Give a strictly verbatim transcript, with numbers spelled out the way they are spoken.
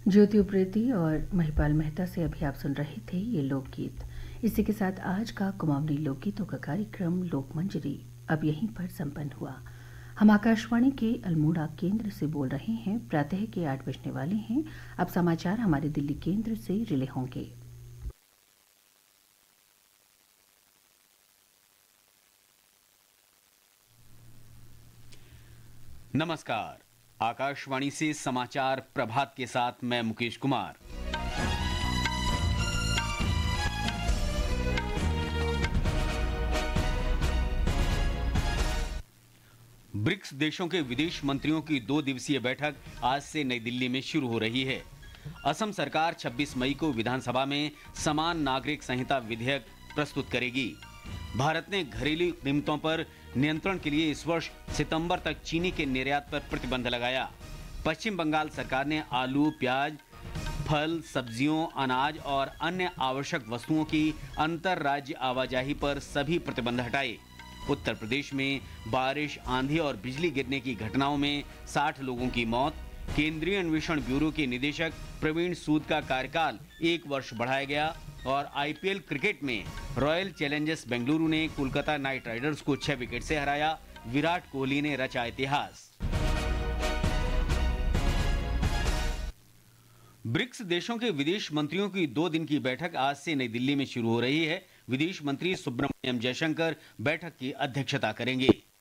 ज्योति उप्रेती और महिपाल मेहता से अभी आप सुन रहे थे ये लोकगीत। इसी के साथ आज का कुमाऊनी लोकगीतों का कार्यक्रम लोकमंजरी अब यहीं पर संपन्न हुआ। हम आकाशवाणी के अल्मोड़ा केंद्र से बोल रहे हैं। प्रातः के आठ बजने वाले हैं। अब समाचार हमारे दिल्ली केंद्र से रिले होंगे। नमस्कार, आकाशवाणी से समाचार प्रभात के साथ मैं मुकेश कुमार। ब्रिक्स देशों के विदेश मंत्रियों की दो दिवसीय बैठक आज से नई दिल्ली में शुरू हो रही है। असम सरकार छब्बीस मई को विधानसभा में समान नागरिक संहिता विधेयक प्रस्तुत करेगी। भारत ने घरेलू कीमतों पर नियंत्रण के लिए इस वर्ष सितंबर तक चीनी के निर्यात पर प्रतिबंध लगाया। पश्चिम बंगाल सरकार ने आलू, प्याज, फल, सब्जियों, अनाज और अन्य आवश्यक वस्तुओं की अंतर राज्य आवाजाही पर सभी प्रतिबंध हटाए। उत्तर प्रदेश में बारिश, आंधी और बिजली गिरने की घटनाओं में साठ लोगों की मौत। केंद्रीय अन्वेषण ब्यूरो के निदेशक प्रवीण सूद का कार्यकाल एक वर्ष बढ़ाया गया। और आईपीएल क्रिकेट में रॉयल चैलेंजर्स बेंगलुरु ने कोलकाता नाइट राइडर्स को छह विकेट से हराया। विराट कोहली ने रचा इतिहास। ब्रिक्स देशों के विदेश मंत्रियों की दो दिन की बैठक आज से नई दिल्ली में शुरू हो रही है। विदेश मंत्री सुब्रमण्यम जयशंकर बैठक की अध्यक्षता करेंगे।